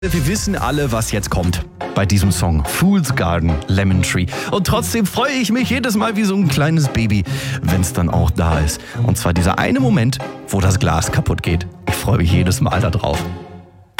Wir wissen alle, was jetzt kommt bei diesem Song. Fool's Garden, Lemon Tree. Und trotzdem freue ich mich jedes Mal wie so ein kleines Baby, wenn es dann auch da ist. Und zwar dieser eine Moment, wo das Glas kaputt geht. Ich freue mich jedes Mal darauf.